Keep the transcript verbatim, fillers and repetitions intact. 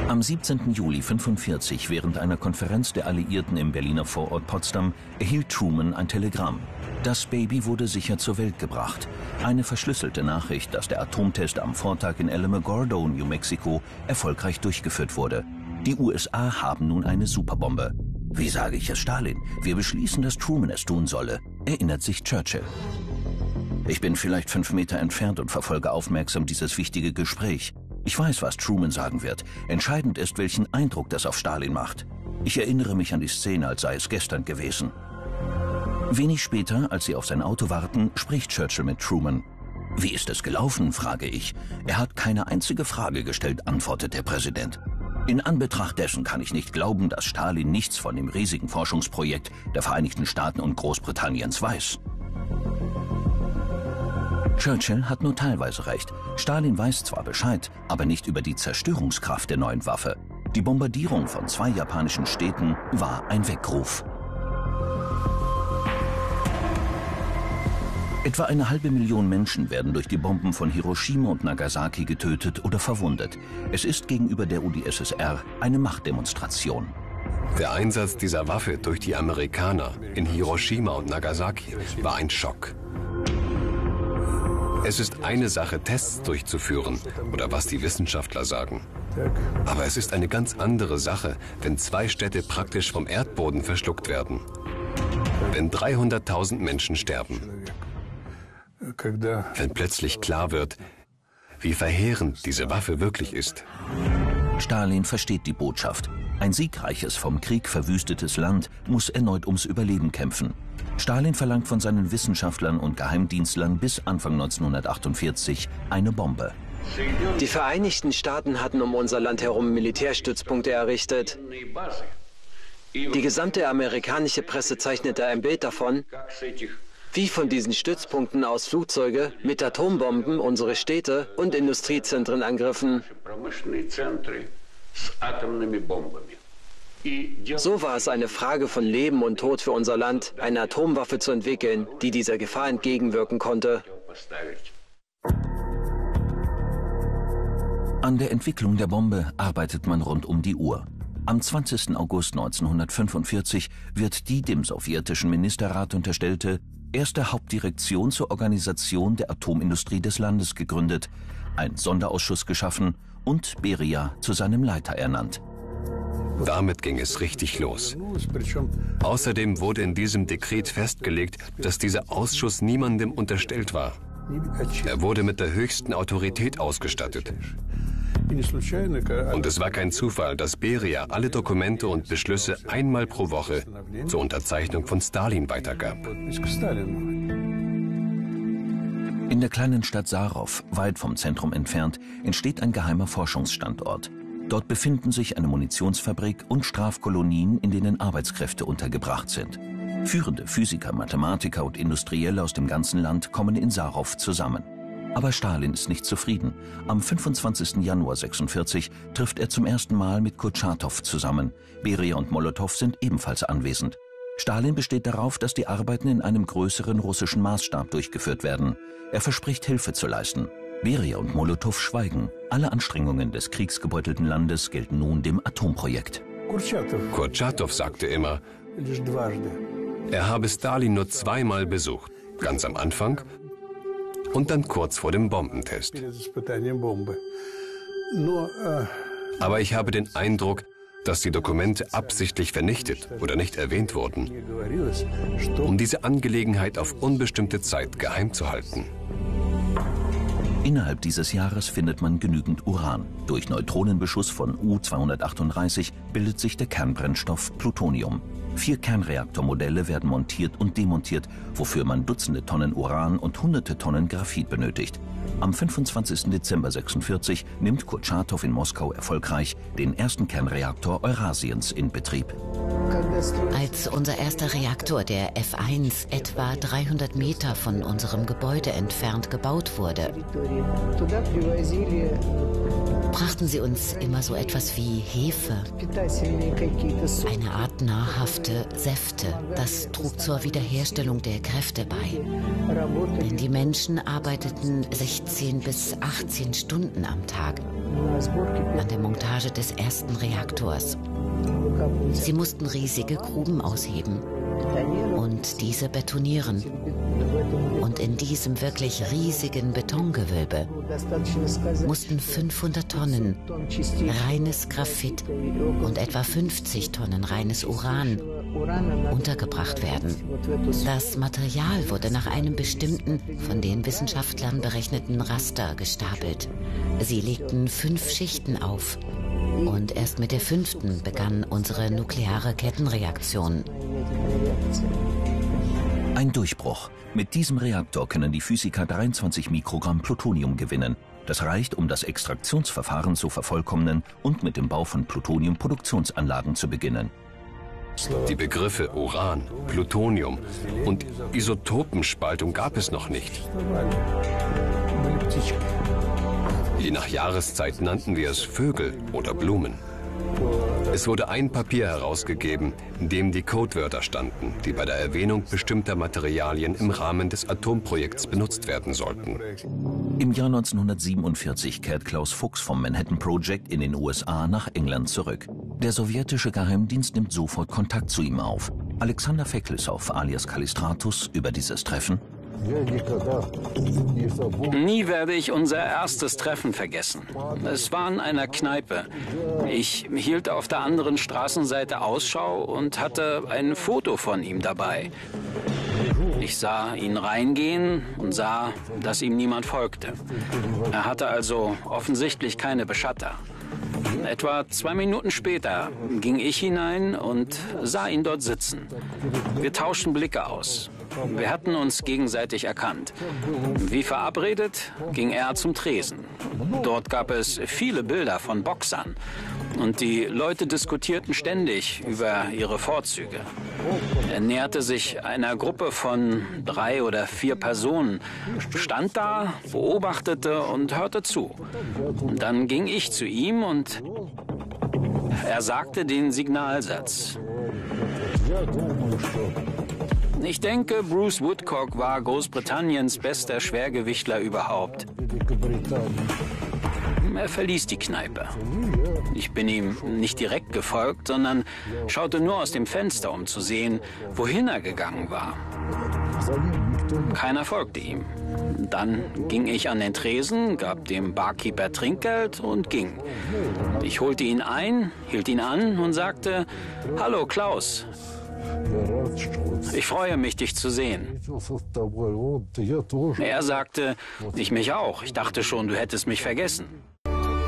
Am siebzehnten Juli neunzehnhundertfünfundvierzig, während einer Konferenz der Alliierten im Berliner Vorort Potsdam, erhielt Truman ein Telegramm. Das Baby wurde sicher zur Welt gebracht. Eine verschlüsselte Nachricht, dass der Atomtest am Vortag in Alamogordo, New Mexico, erfolgreich durchgeführt wurde. Die U S A haben nun eine Superbombe. Wie sage ich es Stalin? Wir beschließen, dass Truman es tun solle, erinnert sich Churchill. Ich bin vielleicht fünf Meter entfernt und verfolge aufmerksam dieses wichtige Gespräch. Ich weiß, was Truman sagen wird. Entscheidend ist, welchen Eindruck das auf Stalin macht. Ich erinnere mich an die Szene, als sei es gestern gewesen. Wenig später, als sie auf sein Auto warten, spricht Churchill mit Truman. Wie ist es gelaufen, frage ich. Er hat keine einzige Frage gestellt, antwortet der Präsident. In Anbetracht dessen kann ich nicht glauben, dass Stalin nichts von dem riesigen Forschungsprojekt der Vereinigten Staaten und Großbritanniens weiß. Churchill hat nur teilweise recht. Stalin weiß zwar Bescheid, aber nicht über die Zerstörungskraft der neuen Waffe. Die Bombardierung von zwei japanischen Städten war ein Weckruf. Etwa eine halbe Million Menschen werden durch die Bomben von Hiroshima und Nagasaki getötet oder verwundet. Es ist gegenüber der U d S S R eine Machtdemonstration. Der Einsatz dieser Waffe durch die Amerikaner in Hiroshima und Nagasaki war ein Schock. Es ist eine Sache, Tests durchzuführen oder was die Wissenschaftler sagen. Aber es ist eine ganz andere Sache, wenn zwei Städte praktisch vom Erdboden verschluckt werden. Wenn dreihunderttausend Menschen sterben. Wenn plötzlich klar wird, wie verheerend diese Waffe wirklich ist. Stalin versteht die Botschaft. Ein siegreiches, vom Krieg verwüstetes Land muss erneut ums Überleben kämpfen. Stalin verlangt von seinen Wissenschaftlern und Geheimdienstlern bis Anfang neunzehnhundertachtundvierzig eine Bombe. Die Vereinigten Staaten hatten um unser Land herum Militärstützpunkte errichtet. Die gesamte amerikanische Presse zeichnete ein Bild davon, wie von diesen Stützpunkten aus Flugzeuge mit Atombomben unsere Städte und Industriezentren angriffen. So war es eine Frage von Leben und Tod für unser Land, eine Atomwaffe zu entwickeln, die dieser Gefahr entgegenwirken konnte. An der Entwicklung der Bombe arbeitet man rund um die Uhr. Am zwanzigsten August neunzehnhundertfünfundvierzig wird die dem sowjetischen Ministerrat unterstellte erste Hauptdirektion zur Organisation der Atomindustrie des Landes gegründet, ein Sonderausschuss geschaffen und Beria zu seinem Leiter ernannt. Damit ging es richtig los. Außerdem wurde in diesem Dekret festgelegt, dass dieser Ausschuss niemandem unterstellt war. Er wurde mit der höchsten Autorität ausgestattet. Und es war kein Zufall, dass Beria alle Dokumente und Beschlüsse einmal pro Woche zur Unterzeichnung von Stalin weitergab. In der kleinen Stadt Sarow, weit vom Zentrum entfernt, entsteht ein geheimer Forschungsstandort. Dort befinden sich eine Munitionsfabrik und Strafkolonien, in denen Arbeitskräfte untergebracht sind. Führende Physiker, Mathematiker und Industrielle aus dem ganzen Land kommen in Sarow zusammen. Aber Stalin ist nicht zufrieden. Am fünfundzwanzigsten Januar neunzehnhundertsechsundvierzig trifft er zum ersten Mal mit Kurtschatow zusammen. Beria und Molotow sind ebenfalls anwesend. Stalin besteht darauf, dass die Arbeiten in einem größeren russischen Maßstab durchgeführt werden. Er verspricht, Hilfe zu leisten. Beria und Molotow schweigen. Alle Anstrengungen des kriegsgebeutelten Landes gelten nun dem Atomprojekt. Kurtschatow sagte immer, er habe Stalin nur zweimal besucht. Ganz am Anfang und dann kurz vor dem Bombentest. Aber ich habe den Eindruck, dass die Dokumente absichtlich vernichtet oder nicht erwähnt wurden, um diese Angelegenheit auf unbestimmte Zeit geheim zu halten. Innerhalb dieses Jahres findet man genügend Uran. Durch Neutronenbeschuss von U zweihundertachtunddreißig bildet sich der Kernbrennstoff Plutonium. Vier Kernreaktormodelle werden montiert und demontiert, wofür man Dutzende Tonnen Uran und Hunderte Tonnen Graphit benötigt. Am fünfundzwanzigsten Dezember neunzehnhundertsechsundvierzig nimmt Kurtschatow in Moskau erfolgreich den ersten Kernreaktor Eurasiens in Betrieb. Als unser erster Reaktor, der F eins, etwa dreihundert Meter von unserem Gebäude entfernt gebaut wurde, brachten sie uns immer so etwas wie Hefe, eine Art nahrhafte Säfte. Das trug zur Wiederherstellung der Kräfte bei. Denn die Menschen arbeiteten sechzehn bis achtzehn Stunden am Tag an der Montage des ersten Reaktors. Sie mussten riesige Gruben ausheben und diese betonieren. Und in diesem wirklich riesigen Betongewölbe mussten fünfhundert Tonnen reines Graphit und etwa fünfzig Tonnen reines Uran untergebracht werden. Das Material wurde nach einem bestimmten, von den Wissenschaftlern berechneten Raster gestapelt. Sie legten fünf Schichten auf. Und erst mit der fünften begann unsere nukleare Kettenreaktion. Ein Durchbruch. Mit diesem Reaktor können die Physiker dreiundzwanzig Mikrogramm Plutonium gewinnen. Das reicht, um das Extraktionsverfahren zu vervollkommnen und mit dem Bau von Plutoniumproduktionsanlagen zu beginnen. Die Begriffe Uran, Plutonium und Isotopenspaltung gab es noch nicht. Je nach Jahreszeit nannten wir es Vögel oder Blumen. Es wurde ein Papier herausgegeben, in dem die Codewörter standen, die bei der Erwähnung bestimmter Materialien im Rahmen des Atomprojekts benutzt werden sollten. Im Jahr neunzehnhundertsiebenundvierzig kehrt Klaus Fuchs vom Manhattan Project in den U S A nach England zurück. Der sowjetische Geheimdienst nimmt sofort Kontakt zu ihm auf. Alexander Feklissow alias Kallistratus über dieses Treffen: Nie werde ich unser erstes Treffen vergessen. Es war in einer Kneipe. Ich hielt auf der anderen Straßenseite Ausschau und hatte ein Foto von ihm dabei. Ich sah ihn reingehen und sah, dass ihm niemand folgte. Er hatte also offensichtlich keine Beschatter. Etwa zwei Minuten später ging ich hinein und sah ihn dort sitzen. Wir tauschten Blicke aus. Wir hatten uns gegenseitig erkannt. Wie verabredet, ging er zum Tresen. Dort gab es viele Bilder von Boxern. Und die Leute diskutierten ständig über ihre Vorzüge. Er näherte sich einer Gruppe von drei oder vier Personen, stand da, beobachtete und hörte zu. Dann ging ich zu ihm und er sagte den Signalsatz. Ich denke, Bruce Woodcock war Großbritanniens bester Schwergewichtler überhaupt. Er verließ die Kneipe. Ich bin ihm nicht direkt gefolgt, sondern schaute nur aus dem Fenster, um zu sehen, wohin er gegangen war. Keiner folgte ihm. Dann ging ich an den Tresen, gab dem Barkeeper Trinkgeld und ging. Ich holte ihn ein, hielt ihn an und sagte: Hallo Klaus. Ich freue mich, dich zu sehen. Er sagte: Ich mich auch. Ich dachte schon, du hättest mich vergessen.